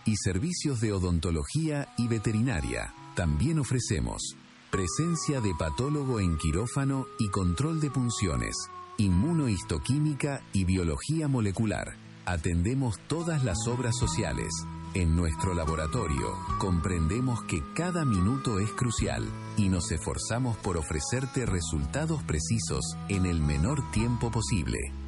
y servicios de odontología y veterinaria. También ofrecemos presencia de patólogo en quirófano y control de punciones, inmunohistoquímica y biología molecular. Atendemos todas las obras sociales. En nuestro laboratorio comprendemos que cada minuto es crucial y nos esforzamos por ofrecerte resultados precisos en el menor tiempo posible.